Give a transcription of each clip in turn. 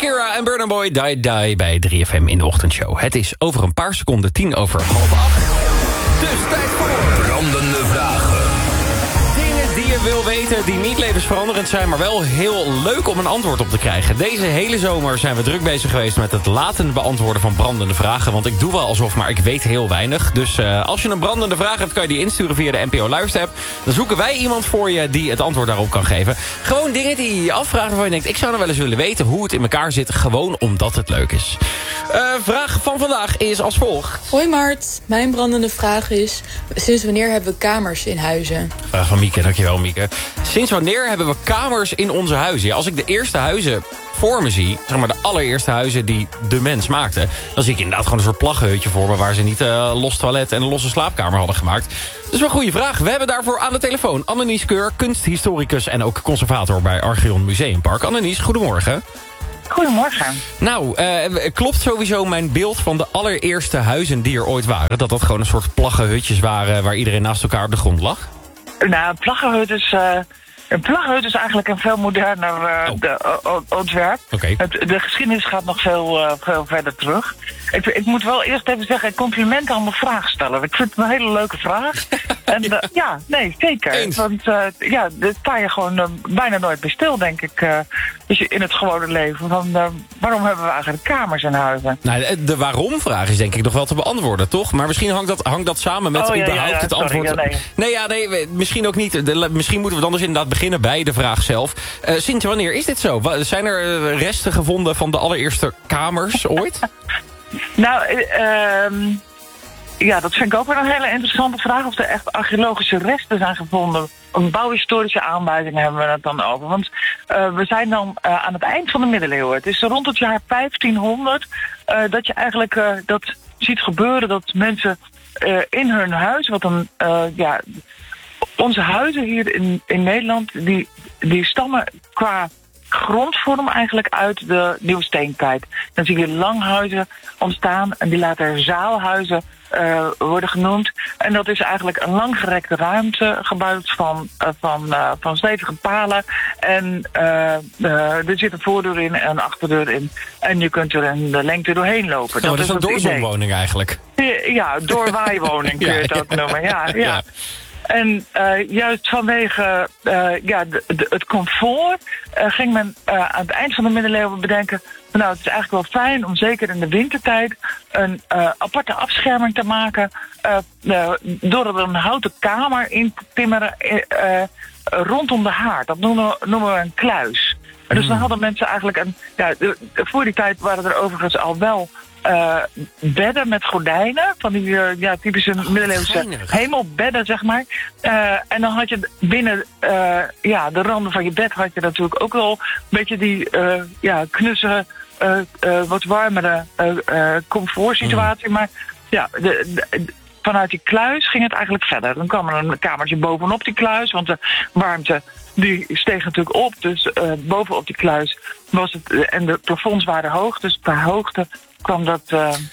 Shakira en Burna Boy, Die Die bij 3FM in de ochtendshow. Het is over een paar seconden 7:10. Dus tijd voor brandende vragen. Dingen die je wil weten, die niet levensveranderend zijn, maar wel heel leuk om een antwoord op te krijgen. Deze hele zomer zijn we druk bezig geweest met het laten beantwoorden van brandende vragen. Want ik doe wel alsof, maar ik weet heel weinig. Dus als je een brandende vraag hebt, kan je die insturen via de NPO Luister-app. Dan zoeken wij iemand voor je die het antwoord daarop kan geven. Gewoon dingen die je afvraagt waarvan je denkt, ik zou nou wel eens willen weten hoe het in elkaar zit. Gewoon omdat het leuk is. Vraag van vandaag is als volgt. Hoi Mart, mijn brandende vraag is: sinds wanneer hebben we kamers in huizen? Vraag van Mieke, dankjewel Mieke. Sinds wanneer hebben we kamers in onze huizen? Ja, als ik de eerste huizen voor me zie, zeg maar de allereerste huizen die de mens maakte, dan zie ik inderdaad gewoon een soort plaggenhutje voor me waar ze niet los toilet en een losse slaapkamer hadden gemaakt. Dus wel een goede vraag. We hebben daarvoor aan de telefoon Annelies Keur, kunsthistoricus en ook conservator bij Archeon Museumpark. Annelies, goedemorgen. Goedemorgen. Nou, klopt sowieso mijn beeld van de allereerste huizen die er ooit waren? Dat gewoon een soort plaggenhutjes waren waar iedereen naast elkaar op de grond lag? Nou, een plaggenhut is eigenlijk een veel moderner ontwerp. Okay. De geschiedenis gaat nog veel verder terug. Ik moet wel eerst even zeggen, complimenten aan mijn vraagsteller. Ik vind het een hele leuke vraag. En ja, nee, zeker. Eens. Want daar sta je gewoon bijna nooit bij stil, denk ik. Dus in het gewone leven. Van, waarom hebben we eigenlijk kamers in huizen? Nou, de waarom-vraag is denk ik nog wel te beantwoorden, toch? Maar misschien hangt dat samen met überhaupt het antwoord. Sorry, nee, misschien ook niet. Misschien moeten we dan dus inderdaad beginnen bij de vraag zelf. Sinds wanneer is dit zo? Zijn er resten gevonden van de allereerste kamers ooit? Nou, dat vind ik ook wel een hele interessante vraag. Of er echt archeologische resten zijn gevonden. Een bouwhistorische aanwijzing hebben we het dan over. Want we zijn dan aan het eind van de middeleeuwen. Het is rond het jaar 1500 dat je eigenlijk dat ziet gebeuren dat mensen in hun huis, onze huizen hier in Nederland, die stammen qua grondvorm eigenlijk uit de nieuwe steentijd. Dan zie je langhuizen ontstaan en die later zaalhuizen worden genoemd. En dat is eigenlijk een langgerekte ruimte gebouwd van stevige palen. En er zit een voordeur in en een achterdeur in. En je kunt er in de lengte doorheen lopen. Dat is een doorzonwoning eigenlijk. Ja, doorwaaiwoning kun je het ook noemen. Ja. En juist vanwege het comfort ging men aan het eind van de middeleeuwen bedenken, nou, het is eigenlijk wel fijn om zeker in de wintertijd een aparte afscherming te maken door er een houten kamer in te timmeren rondom de haard. Dat noemen we een kluis. En dus dan hadden mensen eigenlijk voor die tijd waren er overigens al wel bedden met gordijnen, van die typische middeleeuwse hemelbedden, zeg maar. En dan had je binnen de randen van je bed had je natuurlijk ook wel een beetje die knusse, wat warmere comfortsituatie. Maar ja, vanuit die kluis ging het eigenlijk verder. Dan kwam er een kamertje bovenop die kluis, want de warmte die steeg natuurlijk op. Dus bovenop die kluis was het, en de plafonds waren hoog, dus per hoogte kwam dat,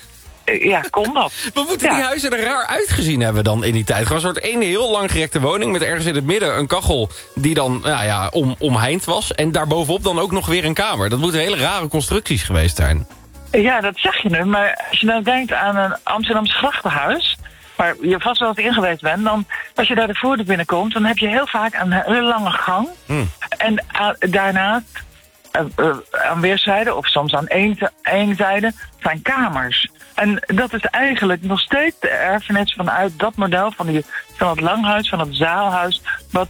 kon dat. Wat moeten die huizen er raar uitgezien hebben dan in die tijd? Gewoon een soort ene heel langgerekte woning met ergens in het midden een kachel die dan omheind was. En daarbovenop dan ook nog weer een kamer. Dat moeten hele rare constructies geweest zijn. Ja, dat zeg je nu. Maar als je nou denkt aan een Amsterdamse grachtenhuis, waar je vast wel eens in geweest bent, dan als je daar de voordeur binnenkomt, dan heb je heel vaak een hele lange gang. En daarnaast aan weerszijden, of soms aan één zijde, zijn kamers. En dat is eigenlijk nog steeds de erfenis vanuit dat model van het langhuis, van het zaalhuis, wat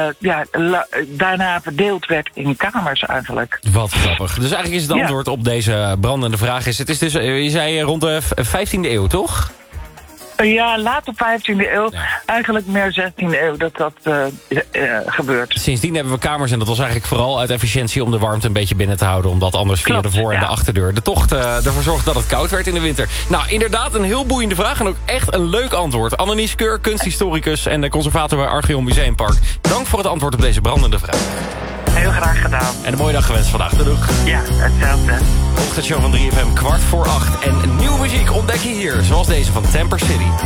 daarna verdeeld werd in kamers eigenlijk. Wat grappig. Dus eigenlijk is het antwoord op deze brandende vraag het is dus, je zei rond de 15e eeuw, toch? Ja, later 15e eeuw. Ja. Eigenlijk meer 16e eeuw dat gebeurt. Sindsdien hebben we kamers en dat was eigenlijk vooral uit efficiëntie om de warmte een beetje binnen te houden. Omdat anders via de voor- en de achterdeur de tocht ervoor zorgt dat het koud werd in de winter. Nou, inderdaad een heel boeiende vraag en ook echt een leuk antwoord. Annelies Keur, kunsthistoricus en de conservator bij Archeon Museumpark. Dank voor het antwoord op deze brandende vraag. Heel graag gedaan. En een mooie dag gewenst vandaag. Doei. Ja, hetzelfde. Ochtendshow van 3FM 7:15. En nieuwe muziek ontdek je hier, zoals deze van Temper City.